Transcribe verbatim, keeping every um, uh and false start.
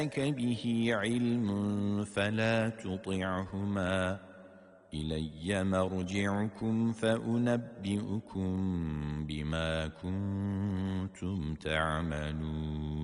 لك به علم فلا تطعهما إلي مرجعكم فأنبئكم بما كنتم تعملون